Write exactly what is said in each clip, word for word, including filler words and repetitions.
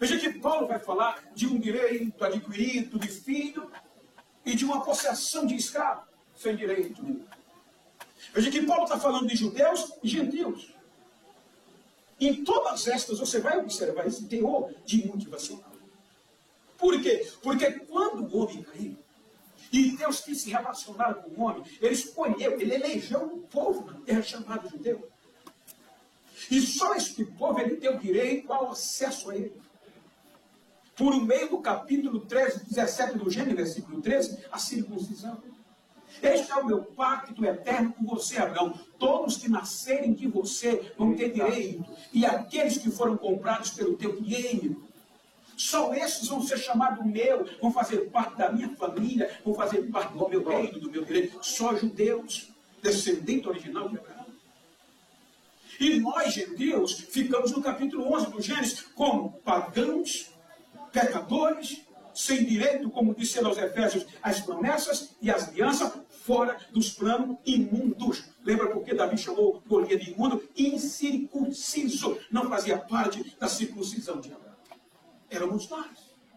Veja que Paulo vai falar de um direito adquirido de filho e de uma possessão de escravo sem direito nenhum. Veja que Paulo está falando de judeus e gentios. Em todas estas você vai observar esse teor de motivacional. Por quê? Porque quando o homem caiu, e Deus quis se relacionar com o homem, ele escolheu, ele elegeu um povo na terra chamado judeu. E só este povo ele deu direito ao acesso a ele. Por meio do capítulo treze, dezessete do Gênesis, versículo treze, a circuncisão. Este é o meu pacto eterno com você, Abraão. Todos que nascerem de você vão ter direito. E aqueles que foram comprados pelo teu dinheiro. Só esses vão ser chamados meu, vão fazer parte da minha família, vão fazer parte do meu reino, do meu direito. Só judeus, descendente original de Abraão. E nós, gentios, ficamos no capítulo onze do Gênesis como pagãos, pecadores, sem direito, como disse aos Efésios, as promessas e as alianças, fora dos planos imundos. Lembra porque Davi chamou Golias de imundo? Incircunciso. Não fazia parte da circuncisão de Abraão. Éramos nós.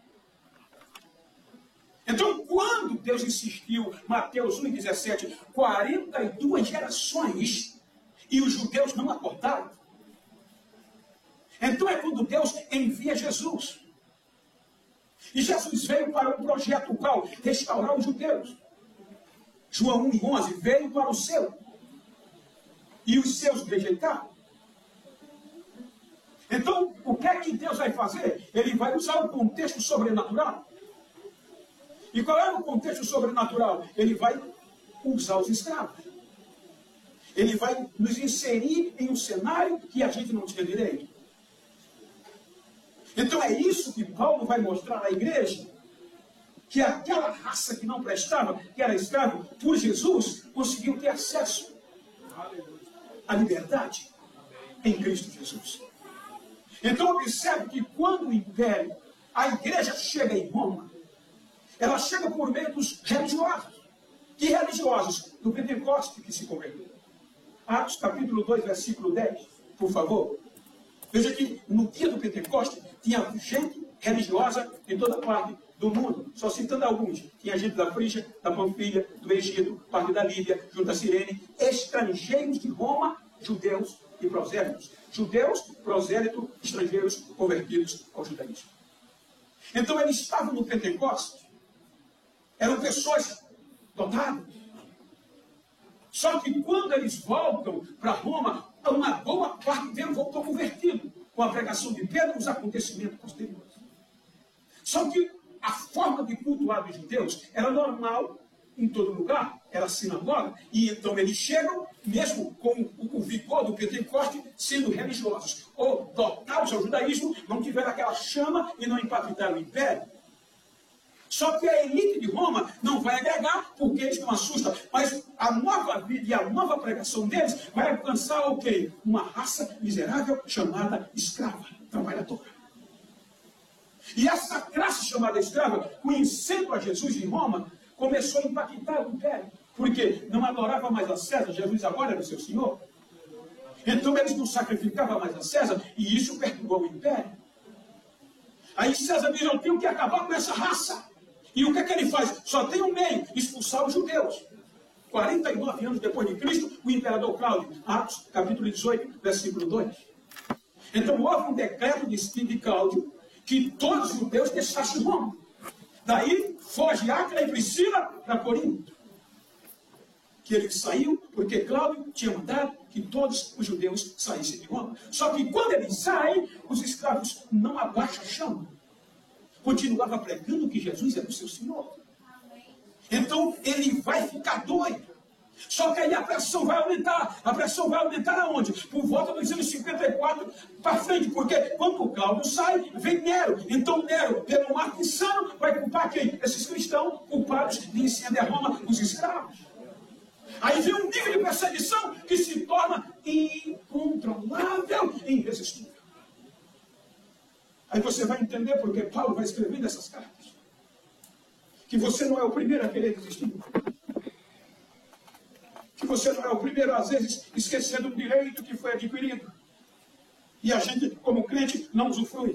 Então, quando Deus insistiu, Mateus um, dezessete, quarenta e duas gerações, e os judeus não acordaram, então é quando Deus envia Jesus. E Jesus veio para um projeto qual? Restaurar os judeus. João um e onze, veio para o seu. E os seus rejeitaram. Então, o que é que Deus vai fazer? Ele vai usar o contexto sobrenatural. E qual é o contexto sobrenatural? Ele vai usar os escravos. Ele vai nos inserir em um cenário que a gente não tinha direito. Então é isso que Paulo vai mostrar à igreja, que aquela raça que não prestava, que era escravo, por Jesus, conseguiu ter acesso à liberdade em Cristo Jesus. Então observe que quando o império, a igreja chega em Roma, ela chega por meio dos religiosos. Que religiosos? Do Pentecoste que se converteram. Atos capítulo dois, versículo dez, por favor. Veja que no dia do Pentecoste tinha gente religiosa em toda parte do mundo. Só citando alguns. Tinha gente da Frígia, da Panfilha, do Egito, parte da Líbia, junto a Cirene, estrangeiros de Roma, judeus e prosélitos. Judeus, prosélitos, estrangeiros convertidos ao judaísmo. Então eles estavam no Pentecoste. Eram pessoas dotadas. Só que quando eles voltam para Roma, uma boa parte deles voltou convertido com a pregação de Pedro e os acontecimentos posteriores. Só que a forma de cultuar dos judeus era normal em todo lugar, era sinagoga, e então eles chegam, mesmo com o vigor do Pentecoste, sendo religiosos, ou dotados ao judaísmo, não tiveram aquela chama e não impactaram o império. Só que a elite de Roma não vai agregar, porque eles não assustam. Mas a nova vida e a nova pregação deles vai alcançar o quê? Uma raça miserável chamada escrava, trabalhadora. E essa classe chamada escrava, conhecendo a Jesus em Roma, começou a impactar o império. Porque não adorava mais a César, Jesus agora era o seu senhor. Então eles não sacrificavam mais a César, e isso perturbou o império. Aí César diz, eu tenho que acabar com essa raça. E o que é que ele faz? Só tem um meio, expulsar os judeus. quarenta e nove anos depois de Cristo, o imperador Cláudio, Atos, capítulo dezoito, versículo dois. Então houve um decreto de, de Cláudio que todos os judeus deixassem Roma. Daí foge Áquila e Priscila para Corinto. Que ele saiu porque Cláudio tinha mandado que todos os judeus saíssem de Roma. Só que quando eles saem, os escravos não abaixam a chama. Continuava pregando que Jesus era o seu Senhor. Então ele vai ficar doido. Só que aí a pressão vai aumentar. A pressão vai aumentar aonde? Por volta dos anos cinquenta e quatro para frente. Porque quando o Cláudio sai, vem Nero. Então Nero, pelo um ato insano, vai culpar quem? Esses cristãos culpados de incender a Roma, os escravos. Aí vem um nível de perseguição que se torna incontrolável e irresistível. Aí você vai entender porque Paulo vai escrever nessas cartas. Que você não é o primeiro a querer desistir. Que você não é o primeiro, às vezes, esquecendo um direito que foi adquirido. E a gente, como crente, não usufrui.